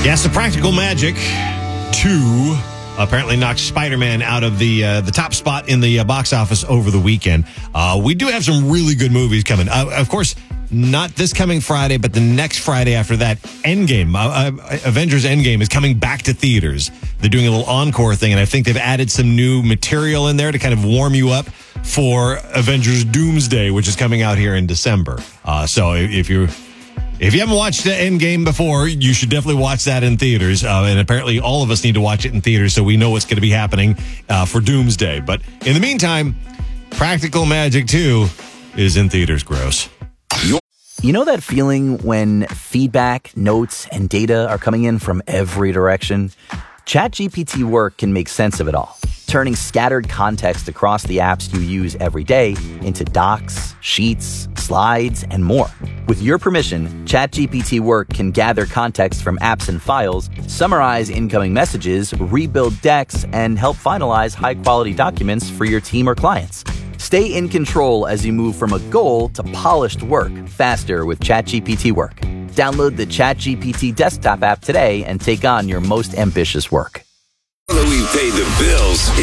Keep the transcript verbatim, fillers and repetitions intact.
Yes, the Practical Magic two apparently knocked Spider-Man out of the uh, the top spot in the uh, box office over the weekend. Uh, we do have some really good movies coming. Uh, of course, not this coming Friday, but the next Friday after that, Endgame, uh, uh, Avengers Endgame is coming back to theaters. They're doing a little encore thing, and I think they've added some new material in there to kind of warm you up for Avengers Doomsday, which is coming out here in December. Uh, so if you if you haven't watched Endgame before, you should definitely watch that in theaters. Uh, and apparently all of us need to watch it in theaters so we know what's going to be happening uh, for Doomsday. But in the meantime, Practical Magic two is in theaters. Gross. You know that feeling when feedback, notes, and data are coming in from every direction? ChatGPT Work can make sense of it all, turning scattered context across the apps you use every day into docs, sheets, slides, and more. With your permission, ChatGPT Work can gather context from apps and files, summarize incoming messages, rebuild decks, and help finalize high-quality documents for your team or clients. Stay in control as you move from a goal to polished work faster with ChatGPT Work. Download the ChatGPT desktop app today and take on your most ambitious work. Now that we've paid the bills,